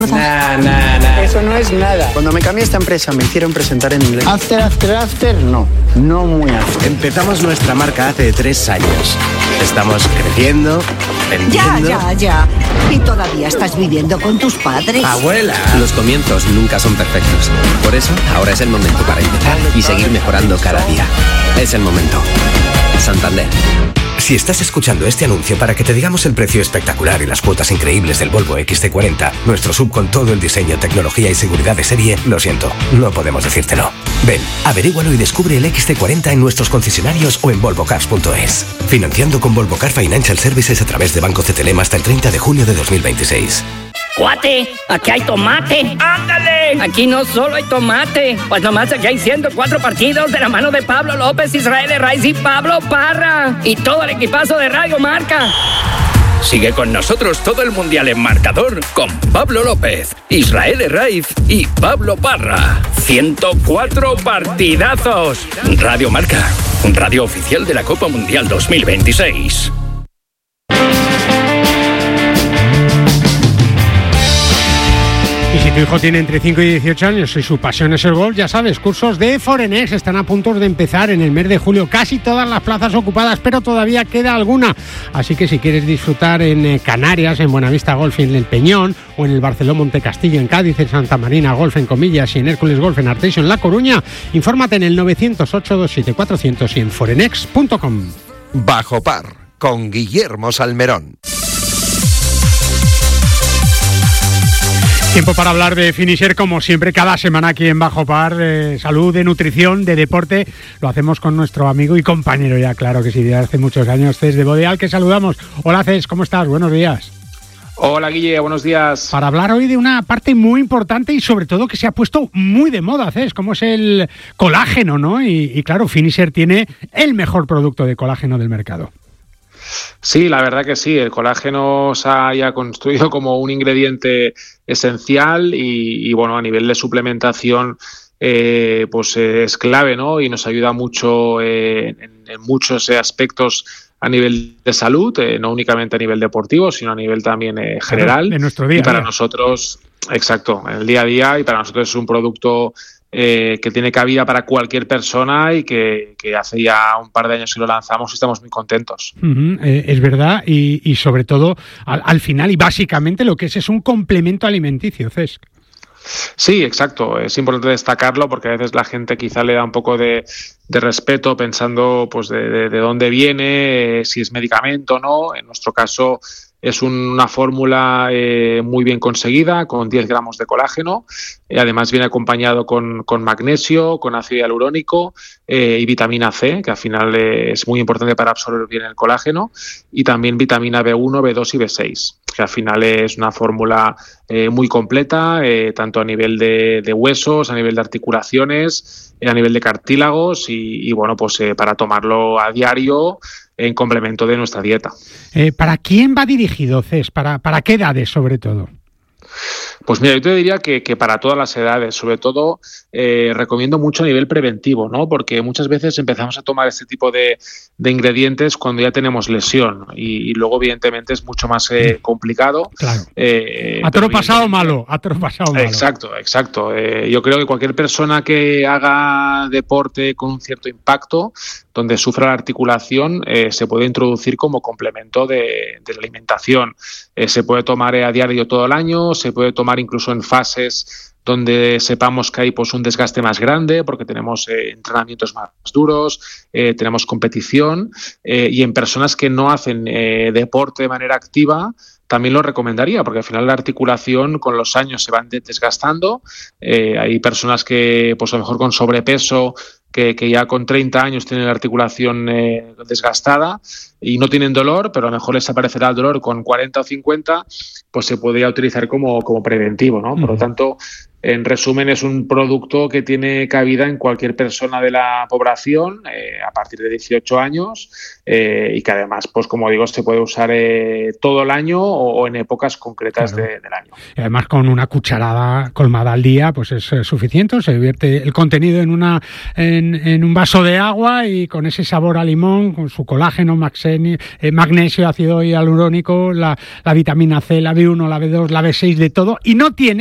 Nah. Eso no es nada. Cuando me cambié a esta empresa me hicieron presentar en inglés. After, no muy after. Empezamos nuestra marca hace 3 años. Estamos creciendo, vendiendo... Ya. ¿Y todavía estás viviendo con tus padres? ¡Abuela! Los comienzos nunca son perfectos. Por eso, ahora es el momento para empezar y seguir mejorando cada día. Es el momento. Santander. Si estás escuchando este anuncio para que te digamos el precio espectacular y las cuotas increíbles del Volvo XC40, nuestro SUV con todo el diseño, tecnología y seguridad de serie, lo siento, no podemos decírtelo. Ven, averígualo y descubre el XC40 en nuestros concesionarios o en volvocars.es. Financiando con Volvo Car Financial Services a través de Banco CTLM hasta el 30 de junio de 2026. ¡Cuate! ¡Aquí hay tomate! ¡Ándale! Aquí no solo hay tomate, pues nomás aquí hay 104 partidos de la mano de Pablo López, Israel Herraiz y Pablo Parra. Y todo el equipazo de Radio Marca. Sigue con nosotros todo el Mundial en marcador con Pablo López, Israel Herraiz y Pablo Parra. 104 partidazos. Radio Marca, radio oficial de la Copa Mundial 2026. Y si tu hijo tiene entre 5 y 18 años y su pasión es el golf, ya sabes, cursos de Forenex están a punto de empezar en el mes de julio. Casi todas las plazas ocupadas, pero todavía queda alguna. Así que si quieres disfrutar en Canarias, en Buenavista Golf en El Peñón, o en el Barceló Montecastillo en Cádiz, en Santa Marina Golf en Comillas y en Hércules Golf en Arteixo en La Coruña, infórmate en el 908-27-400 y en forenex.com. Bajo Par, con Guillermo Salmerón. Tiempo para hablar de Finisher, como siempre, cada semana aquí en Bajo Par, de salud, de nutrición, de deporte. Lo hacemos con nuestro amigo y compañero ya, claro que sí, de hace muchos años, Cés de Bodeal, que saludamos. Hola Cés, ¿cómo estás? Buenos días. Hola Guille, buenos días. Para hablar hoy de una parte muy importante y sobre todo que se ha puesto muy de moda, Cés, como es el colágeno, ¿no? Y claro, Finisher tiene el mejor producto de colágeno del mercado. Sí, la verdad que sí, el colágeno se ha ya construido como un ingrediente esencial y bueno, a nivel de suplementación pues es clave, ¿no? Y nos ayuda mucho en muchos aspectos a nivel de salud, no únicamente a nivel deportivo, sino a nivel también general. De nuestro día. Y para nosotros, exacto, en el día a día, y para nosotros es un producto que tiene cabida para cualquier persona y que hace ya un par de años que lo lanzamos y estamos muy contentos. Es verdad, y sobre todo al final y básicamente lo que es un complemento alimenticio, Cesc. Sí, exacto. Es importante destacarlo porque a veces la gente quizá le da un poco de respeto pensando pues de dónde viene, si es medicamento o no. En nuestro caso es una fórmula muy bien conseguida, con 10 gramos de colágeno. Además viene acompañado con magnesio, con ácido hialurónico y vitamina C, que al final es muy importante para absorber bien el colágeno, y también vitamina B1, B2 y B6, que al final es una fórmula muy completa, tanto a nivel de huesos, a nivel de articulaciones, a nivel de cartílagos y bueno, pues para tomarlo a diario en complemento de nuestra dieta. ¿Para quién va dirigido, Cés? ¿Para qué edades, sobre todo? Pues mira, yo te diría que para todas las edades, sobre todo recomiendo mucho a nivel preventivo, ¿no? Porque muchas veces empezamos a tomar este tipo de ingredientes cuando ya tenemos lesión y luego evidentemente es mucho más complicado. Claro. A toro pasado malo, Exacto. Yo creo que cualquier persona que haga deporte con un cierto impacto, donde sufra la articulación, se puede introducir como complemento de la alimentación. Se puede tomar a diario todo el año, se puede tomar incluso en fases donde sepamos que hay pues un desgaste más grande porque tenemos entrenamientos más duros, tenemos competición y en personas que no hacen deporte de manera activa también lo recomendaría porque al final la articulación con los años se van desgastando. Hay personas que pues a lo mejor con sobrepeso que ya con 30 años tienen la articulación desgastada y no tienen dolor, pero a lo mejor les aparecerá el dolor con 40 o 50, pues se podría utilizar como preventivo, ¿no? Por lo tanto, En resumen, es un producto que tiene cabida en cualquier persona de la población a partir de 18 años y que además, pues como digo, se puede usar todo el año o en épocas concretas del año. Y además, con una cucharada colmada al día, pues es suficiente. Se vierte el contenido en un vaso de agua y con ese sabor a limón, con su colágeno, magnesio, ácido hialurónico, la vitamina C, la B1, la B2, la B6, de todo, y no tiene